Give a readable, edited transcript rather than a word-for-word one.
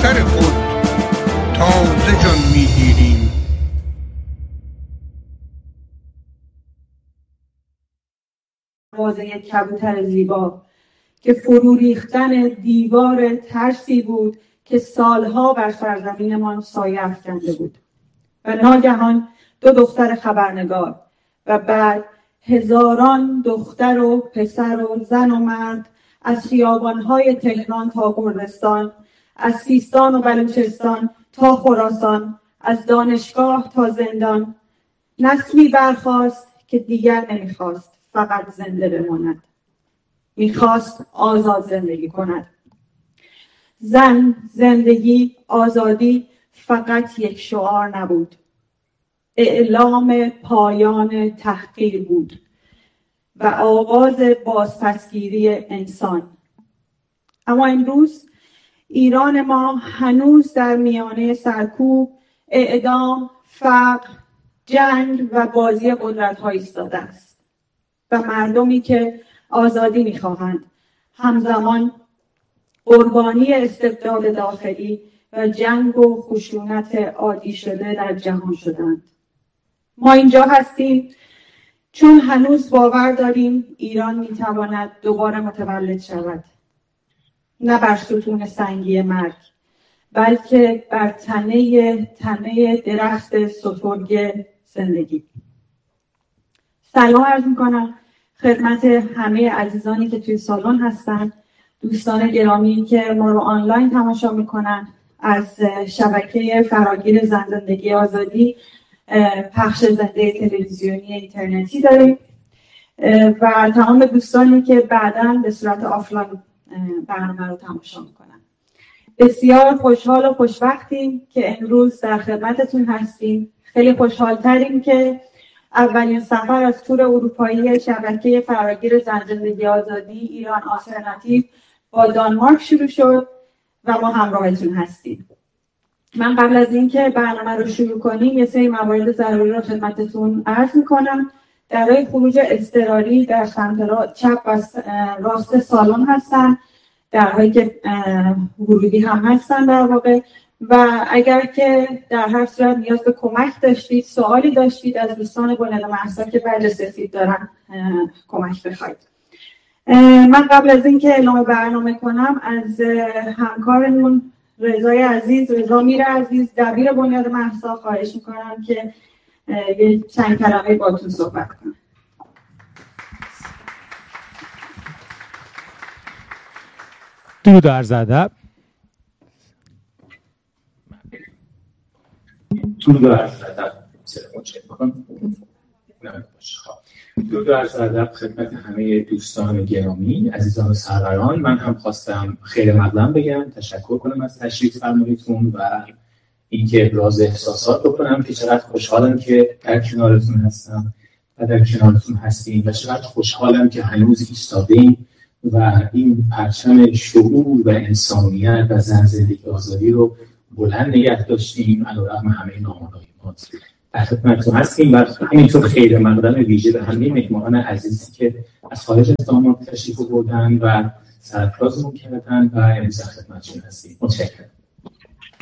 سر خود تازه جان میگیریم. وازه یک کبوتر زیبا که فرو ریختن دیوار ترسی بود که سالها بر سرزمینمان سایه افکنده بود. و ناگهان 2 دختر خبرنگار و بعد هزاران دختر و پسر و زن و مرد از خیابان‌های تهران تا کردستان، از سیستان و بلوچستان تا خراسان، از دانشگاه تا زندان، نسلی برخاست که دیگر نمیخواست فقط زنده بماند. میخواست آزاد زندگی کند. زن، زندگی، آزادی فقط یک شعار نبود. اعلام پایان تحقیر بود و آغاز بازپسگیری انسان. اما امروز ایران ما هنوز در میانه سرکوب، اعدام، فقر، جنگ و بازی قدرت‌ها ایستاده است و مردمی که آزادی می‌خواهند همزمان قربانی استبداد داخلی و جنگ و خشونت عادی شده در جهان شدند. ما اینجا هستیم چون هنوز باور داریم ایران می‌تواند دوباره متولد شود، نه بر ستون سنگی مرگ، بلکه بر تنه درخت سترگ زندگی. سلام عرض می‌کنم خدمت همه عزیزانی که توی سالن هستن، دوستان گرامی که ما رو آنلاین تماشا می‌کنن. از شبکه فراگیر زن زندگی آزادی پخش زنده تلویزیونی اینترنتی داریم و تمام دوستانی که بعداً به صورت آفلاین برنامه رو تماشا میکنن. بسیار خوشحال و خوشوقتیم که امروز در خدمتتون هستیم. خیلی خوشحالتریم که اولین سفر از تور اروپایی شبکه فراگیر زن زندگی آزادی ایران آلترناتیو با دانمارک شروع شد و ما همراهتون هستیم. من قبل از اینکه برنامه رو شروع کنیم یه سری موارد ضروری رو خدمتتون عرض میکنم. درای خروج اضطراری در سمت چپ و راست سالن هستن، درهایی که ورودی هم هستن در واقع، و اگر که در هر صورت نیاز به کمک داشتید، سوالی داشتید، از دوستان بنیاد مرزها که بله سفید دارن کمک بخواید. من قبل از اینکه اعلام برنامه کنم از همکارمون رضا میر عزیز دبیر بنیاد مرزها خواهش میکنم که یه چند کلمه باهاتون صحبت کنم. درود و عرض ادب. درود و عرض ادب خدمت همه دوستان گرامی، عزیزان و سروران. من هم خواستم خیر مقدم بگم، تشکر کنم از تشریف فرماییتون و اینکه ابراز احساسات بکنم که چقدر خوشحالم که در کنارتون هستم و در کنارتون هستیم و چقدر خوشحالم که هنوز ایستادیم و این پرچم شعور و انسانیت و زن زندگی آزادی رو بلند نگه داشتیم علیرغم همه نامانعات. در خدمتتون هستیم و همینطور خیر مقدم ویژه به همه مهمانان عزیزی که از خارج از دانمارک تشریف بردن و سرفرازمون کردن و امروز خدمتتون هستیم. متشکرم.